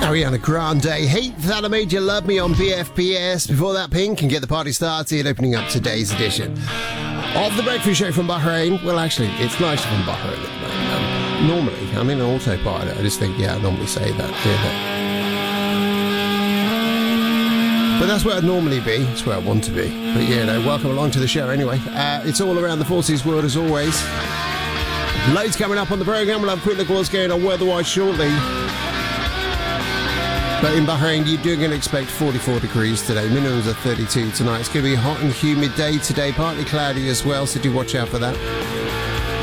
Ariana Grande, Hate That I Made You Love Me on BFPS. Before that, Pink, and get the party started, opening up today's edition of The Breakfast Show from Bahrain. Well, actually, it's nicer from Bahrain at the moment. Normally, I'm in an autopilot. I just think, I normally say that. But that's where I'd normally be. It's where I want to be. But welcome along to the show anyway. It's all around the forces world as always. Loads coming up on the programme. We'll have a quick look at what's going on weather-wise shortly. But in Bahrain, you're going to expect 44 degrees today. Minimums are 32 tonight. It's going to be a hot and humid day today. Partly cloudy as well, so do watch out for that.